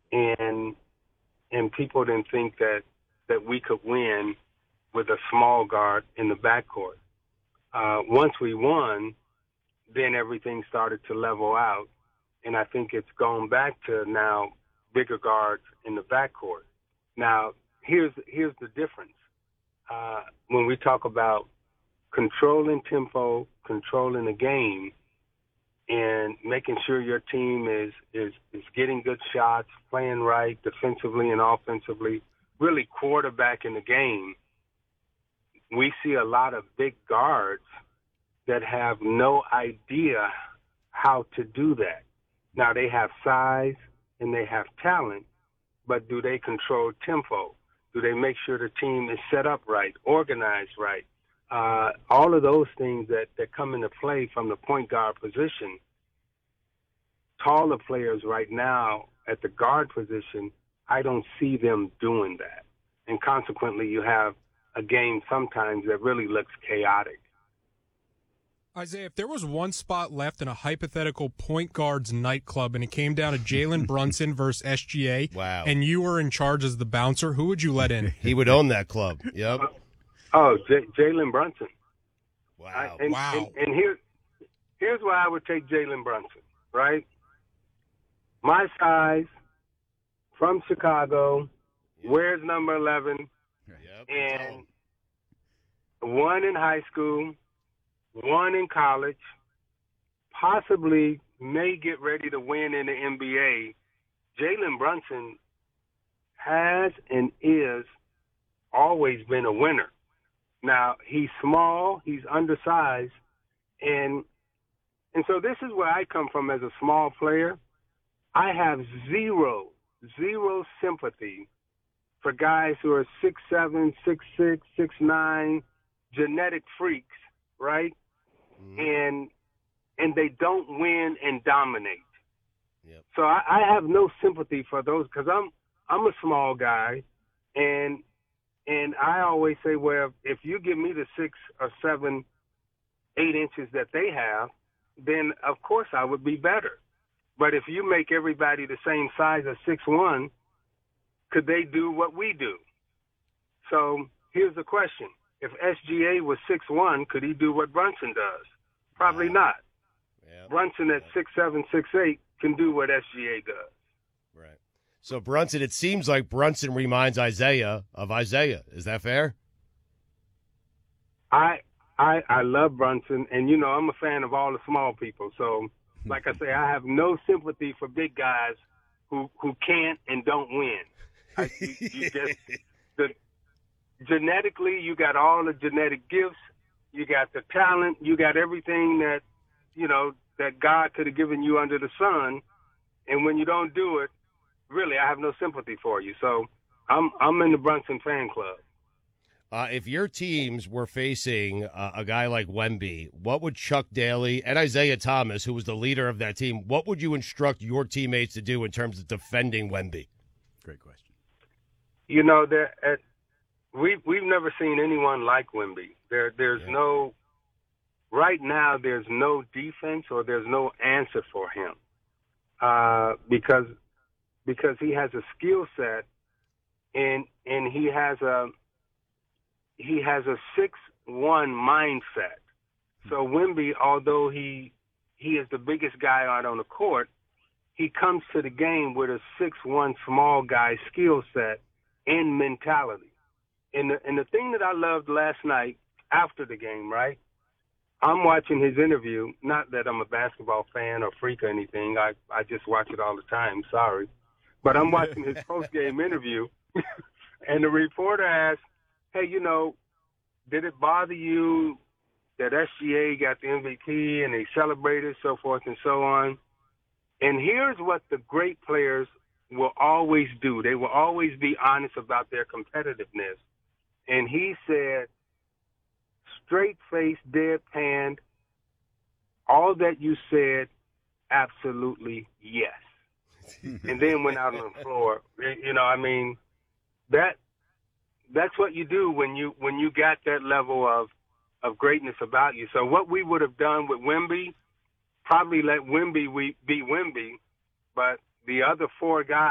and people didn't think that we could win with a small guard in the backcourt. Once we won, then everything started to level out, and I think it's gone back to now bigger guards in the backcourt. Now, here's the difference. When we talk about controlling tempo, controlling the game, and making sure your team is getting good shots, playing right defensively and offensively, really quarterbacking the game, we see a lot of big guards that have no idea how to do that. Now, they have size and they have talent, but do they control tempo? Do they make sure the team is set up right, organized right? All of those things that come into play from the point guard position. Taller players right now at the guard position, I don't see them doing that. And consequently, you have a game sometimes that really looks chaotic. Isaiah, if there was one spot left in a hypothetical point guard's nightclub and it came down to Jalen Brunson versus SGA, wow, and you were in charge as the bouncer, who would you let in? He would own that club. Yep. Jalen Brunson. Wow. And here's why I would take Jalen Brunson, right? My size, from Chicago, wears number 11, and one in high school, one in college, possibly may get ready to win in the NBA. Jalen Brunson has and is always been a winner. Now, he's small, he's undersized, and so this is where I come from as a small player. I have zero sympathy for guys who are 6'7", 6'6", 6'9", genetic freaks, right? Mm-hmm. And they don't win and dominate. Yep. So I have no sympathy for those because I'm a small guy, and I always say, well, if you give me the 6 or 7, 8 inches that they have, then of course I would be better. But if you make everybody the same size as 6'1", could they do what we do? So here's the question. If SGA was 6'1", could he do what Brunson does? Probably not. Yep. Brunson at 6'7", 6'8", can do what SGA does. Right. So Brunson, it seems like Brunson reminds Isaiah of Isaiah. Is that fair? I love Brunson, and, I'm a fan of all the small people. So, like I say, I have no sympathy for big guys who can't and don't win. Genetically, you got all the genetic gifts, you got the talent, you got everything that, that God could have given you under the sun. And when you don't do it, really, I have no sympathy for you. So I'm in the Brunson fan club. If your teams were facing a guy like Wemby, what would Chuck Daly and Isaiah Thomas, who was the leader of that team, what would you instruct your teammates to do in terms of defending Wemby? Great question. We've never seen anyone like Wemby. There's no right now. There's no defense or there's no answer for him because he has a skill set and he has a 6'1" mindset. So Wemby, although he is the biggest guy out on the court, he comes to the game with a 6'1" small guy skill set and mentality. And the thing that I loved last night after the game, right? I'm watching his interview. Not that I'm a basketball fan or freak or anything. I just watch it all the time. Sorry. But I'm watching his post-game interview, and the reporter asked, hey, did it bother you that SGA got the MVP and they celebrated, so forth and so on? And here's what the great players will always do. They will always be honest about their competitiveness. And he said, straight-faced, deadpan, all that you said, absolutely yes. And then went out on the floor. That's what you do when you got that level of greatness about you. So what we would have done with Wemby, probably let Wemby be Wemby, but the other 4 guys